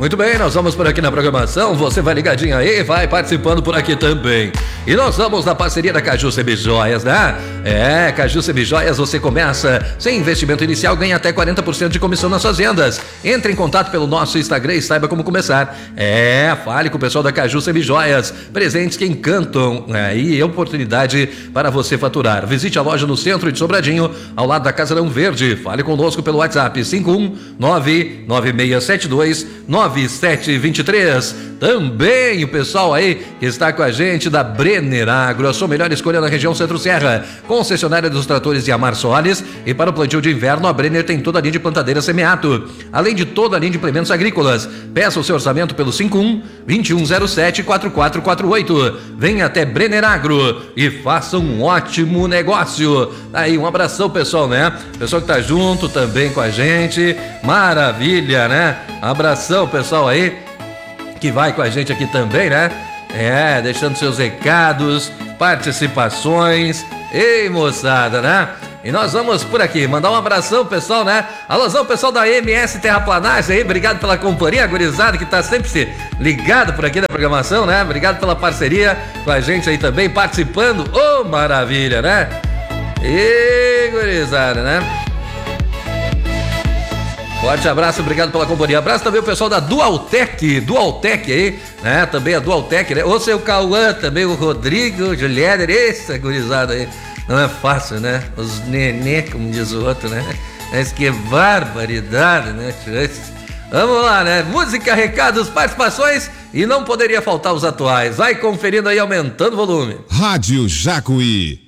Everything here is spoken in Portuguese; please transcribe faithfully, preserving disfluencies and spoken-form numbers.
Muito bem, nós vamos por aqui na programação, você vai ligadinho aí, vai participando por aqui também. E nós vamos na parceria da Caju Semijoias, né? É, Caju Semijoias, você começa sem investimento inicial, ganha até quarenta por cento de comissão nas suas vendas. Entre em contato pelo nosso Instagram e saiba como começar. É, fale com o pessoal da Caju Semijoias, presentes que encantam, é, e oportunidade para você faturar. Visite a loja no centro de Sobradinho, ao lado da Casarão Verde. Fale conosco pelo WhatsApp cinco um nove nove seis sete dois nove sete dois três. Também o pessoal aí que está com a gente da Brenner Agro, a sua melhor escolha na região Centro-Serra, concessionária dos tratores Yamar Solis, e para o plantio de inverno a Brenner tem toda a linha de plantadeira semeato, além de toda a linha de implementos agrícolas. Peça o seu orçamento pelo cinco um dois um zero sete quatro quatro quatro oito. Venha até Brenner Agro e faça um ótimo negócio. Aí, um abração, pessoal, né? Pessoal que tá junto também com a gente, maravilha, né? Abração, pessoal aí que vai com a gente aqui também, né? É, deixando seus recados, participações. Ei, moçada, né? E nós vamos por aqui, mandar um abração, pessoal, né? Alôzão, pessoal da M S Terraplanagem aí, obrigado pela companhia, gurizada, que tá sempre se ligado por aqui na programação, né? Obrigado pela parceria com a gente aí também, participando. Ô, oh, maravilha, né? E gurizada, né? Forte abraço, obrigado pela companhia. Abraço também o pessoal da Dualtec, Dualtec aí, né? Também a Dualtec, né? O seu Cauã, também o Rodrigo, o Juliano, essa gurizada aí. Não é fácil, né? Os nenê, como diz o outro, né? Mas que barbaridade, né? Vamos lá, né? Música, recados, participações e não poderia faltar os atuais. Vai conferindo aí, aumentando o volume. Rádio Jacuí.